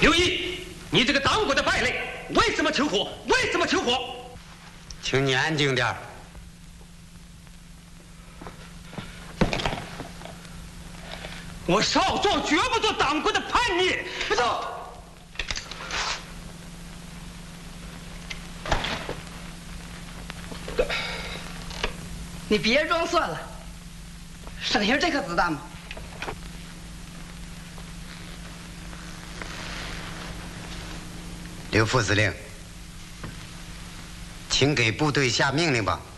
刘毅，你这个当国的败类，为什么求火？为什么求火？ 请你安静点儿。 我少壮绝不做党国的叛逆。走。 你别装蒜了，省下这颗子弹吧。 刘副司令，请给部队下命令吧。